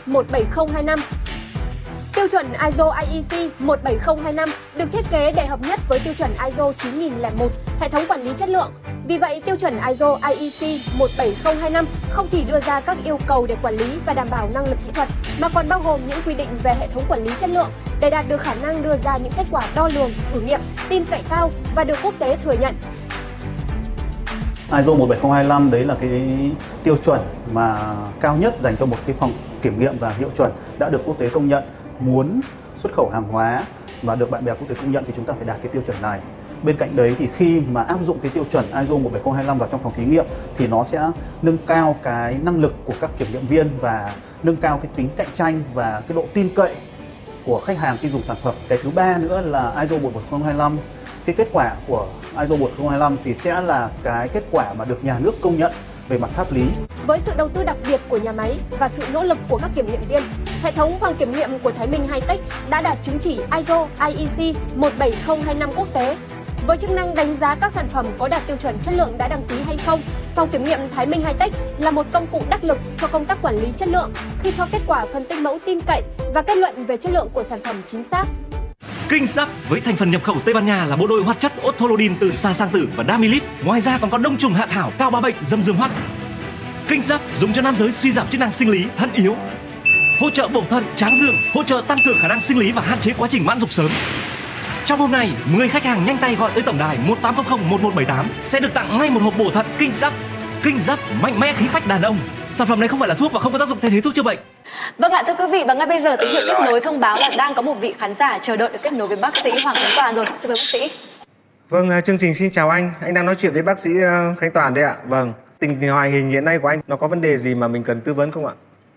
17025. Tiêu chuẩn ISO IEC 17025 được thiết kế để hợp nhất với tiêu chuẩn ISO 9001, hệ thống quản lý chất lượng. Vì vậy, tiêu chuẩn ISO IEC 17025 không chỉ đưa ra các yêu cầu để quản lý và đảm bảo năng lực kỹ thuật, mà còn bao gồm những quy định về hệ thống quản lý chất lượng để đạt được khả năng đưa ra những kết quả đo lường, thử nghiệm, tin cậy cao và được quốc tế thừa nhận. ISO 17025 đấy là cái tiêu chuẩn mà cao nhất dành cho một cái phòng kiểm nghiệm và hiệu chuẩn đã được quốc tế công nhận. Muốn xuất khẩu hàng hóa và được bạn bè quốc tế công nhận thì chúng ta phải đạt cái tiêu chuẩn này. Bên cạnh đấy thì khi mà áp dụng cái tiêu chuẩn ISO 17025 vào trong phòng thí nghiệm thì nó sẽ nâng cao cái năng lực của các kiểm nghiệm viên và nâng cao cái tính cạnh tranh và cái độ tin cậy của khách hàng khi dùng sản phẩm. Cái thứ ba nữa là ISO 17025, cái kết quả của ISO 17025 thì sẽ là cái kết quả mà được nhà nước công nhận về mặt pháp lý. Với sự đầu tư đặc biệt của nhà máy và sự nỗ lực của các kiểm nghiệm viên, hệ thống phòng kiểm nghiệm của Thái Minh High-Tech đã đạt chứng chỉ ISO IEC 17025 quốc tế. Với chức năng đánh giá các sản phẩm có đạt tiêu chuẩn chất lượng đã đăng ký hay không, phòng kiểm nghiệm Thái Minh High-Tech là một công cụ đắc lực cho công tác quản lý chất lượng khi cho kết quả phân tích mẫu tin cậy và kết luận về chất lượng của sản phẩm chính xác. Kinh Giáp với thành phần nhập khẩu Tây Ban Nha là bộ đôi hoạt chất Otolodin từ xà sang tử và Damilip. Ngoài ra còn có đông trùng hạ thảo cao bá bệnh dâm dương hoắc. Kinh Giáp dùng cho nam giới suy giảm chức năng sinh lý, thận yếu, hỗ trợ bổ thận, tráng dương, hỗ trợ tăng cường khả năng sinh lý và hạn chế quá trình mãn dục sớm. Trong hôm nay, 10 khách hàng nhanh tay gọi tới tổng đài 1800 1178 sẽ được tặng ngay một hộp bổ thận Kinh Giáp. Kinh Giáp mạnh mẽ khí phách đàn ông. Sản phẩm này không phải là thuốc và không có tác dụng thay thế thuốc chữa bệnh. Vâng ạ, thưa quý vị, và ngay bây giờ tín hiệu kết nối thông báo là đang có một vị khán giả chờ đợi được kết nối với bác sĩ Hoàng Khánh Toàn rồi. Xin mời bác sĩ. Vâng, chương trình xin chào anh đang nói chuyện với bác sĩ Khánh Toàn đây ạ. Vâng, tình hoài hình hiện nay của anh nó có vấn đề gì mà mình cần tư vấn không ạ?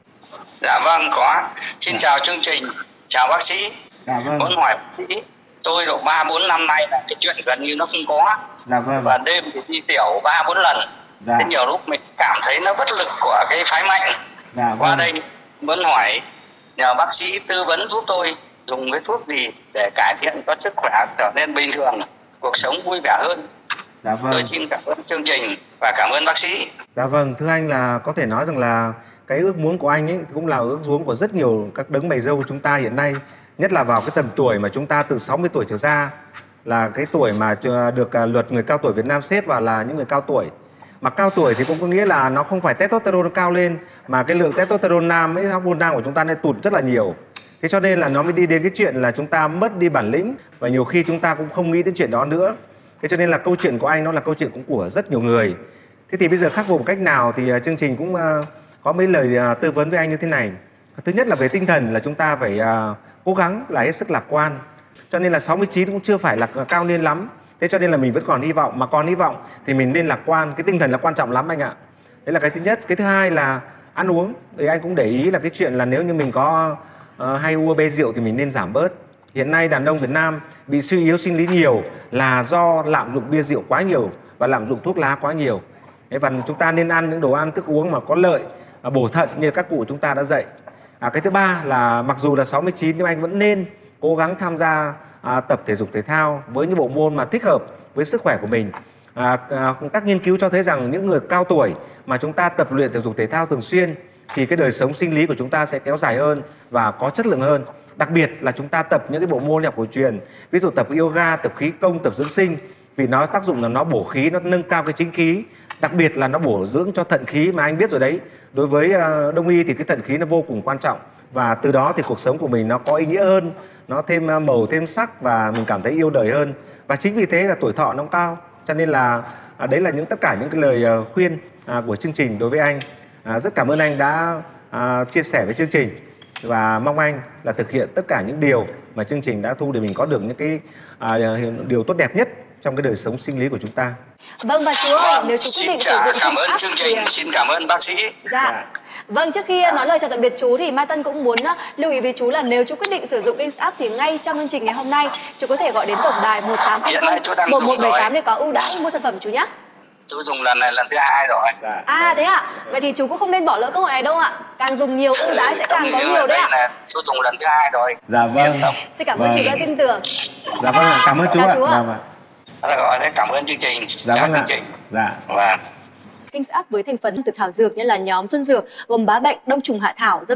Dạ vâng, có. Xin chào chương trình, chào bác sĩ. Dạ vâng. Muốn hỏi bác sĩ, tôi độ 3-4 năm nay là cái chuyện gần như nó không có. Dạ vâng. Và đêm thì đi tiểu 3-4 lần. Dạ. Thế nhiều lúc mình cảm thấy nó bất lực của cái phái mạnh. Dạ vâng. Qua đây muốn hỏi nhờ bác sĩ tư vấn giúp tôi dùng cái thuốc gì để cải thiện có sức khỏe trở nên bình thường, cuộc sống vui vẻ hơn. Dạ vâng. Tôi xin cảm ơn chương trình và cảm ơn bác sĩ. Dạ vâng, thưa anh là có thể nói rằng là cái ước muốn của anh ấy cũng là ước muốn của rất nhiều các đấng mày râu của chúng ta hiện nay, nhất là vào cái tầm tuổi mà chúng ta từ 60 tuổi trở ra là cái tuổi mà được luật người cao tuổi Việt Nam xếp vào là những người cao tuổi. Mà cao tuổi thì cũng có nghĩa là nó không phải testosterone cao lên mà cái lượng testosterone nam ấy, hormone nam của chúng ta lại tụt rất là nhiều. Thế cho nên là nó mới đi đến cái chuyện là chúng ta mất đi bản lĩnh và nhiều khi chúng ta cũng không nghĩ đến chuyện đó nữa. Thế cho nên là câu chuyện của anh nó là câu chuyện cũng của rất nhiều người. Thế thì bây giờ khắc phục một cách nào thì chương trình cũng có mấy lời tư vấn với anh như thế này. Thứ nhất là về tinh thần là chúng ta phải cố gắng là hết sức lạc quan. Cho nên là 69 cũng chưa phải là cao niên lắm. Thế cho nên là mình vẫn còn hy vọng, mà còn hy vọng thì mình nên lạc quan, cái tinh thần là quan trọng lắm anh ạ. Đấy là cái thứ nhất. Cái thứ hai là ăn uống. Thì anh cũng để ý là cái chuyện là nếu như mình có hay uống bia rượu thì mình nên giảm bớt. Hiện nay đàn ông Việt Nam bị suy yếu sinh lý nhiều là do lạm dụng bia rượu quá nhiều và lạm dụng thuốc lá quá nhiều. Đấy, và chúng ta nên ăn những đồ ăn thức uống mà có lợi, bổ thận như các cụ chúng ta đã dạy. Cái thứ ba là mặc dù là 69 nhưng anh vẫn nên cố gắng tham gia tập thể dục thể thao với những bộ môn mà thích hợp với sức khỏe của mình. Các nghiên cứu cho thấy rằng những người cao tuổi mà chúng ta tập luyện thể dục thể thao thường xuyên thì cái đời sống sinh lý của chúng ta sẽ kéo dài hơn và có chất lượng hơn. Đặc biệt là chúng ta tập những cái bộ môn y học cổ truyền, ví dụ tập yoga, tập khí công, tập dưỡng sinh, vì nó tác dụng là nó bổ khí, nó nâng cao cái chính khí, đặc biệt là nó bổ dưỡng cho thận khí mà anh biết rồi đấy. Đối với đông y thì cái thận khí nó vô cùng quan trọng và từ đó thì cuộc sống của mình nó có ý nghĩa hơn, nó thêm màu thêm sắc và mình cảm thấy yêu đời hơn. Và chính vì thế là tuổi thọ nó cao. Cho nên là đấy là tất cả những cái lời khuyên của chương trình đối với anh. Rất cảm ơn anh đã chia sẻ với chương trình và mong anh là thực hiện tất cả những điều mà chương trình đã thu để mình có được những cái điều tốt đẹp nhất trong cái đời sống sinh lý của chúng ta. Vâng, và chú ơi, nếu chú quyết định sử dụng cảm ơn chương trình, xin cảm ơn bác sĩ. Dạ. Vâng, trước khi nói lời chào tạm biệt chú thì Mai Tân cũng muốn lưu ý với chú là nếu chú quyết định sử dụng King's Up thì ngay trong chương trình ngày hôm nay chú có thể gọi đến tổng đài 1800 1178 để có ưu đãi mua sản phẩm chú nhé. Chú dùng lần này lần thứ 2 rồi. Thế ạ? Vậy thì chú cũng không nên bỏ lỡ cơ hội này đâu ạ. Càng dùng nhiều ưu đãi sẽ càng có nhiều đấy ạ. Chú dùng lần thứ 2 rồi. Dạ vâng. Xin cảm ơn chú đã tin tưởng. Dạ vâng, cảm ơn chú ạ. Rồi, cảm ơn chương trình. Dạ vâng ạ. Dạ. King's Up với thành phần từ thảo dược như là nhóm xuân dược gồm bá bệnh, đông trùng hạ thảo,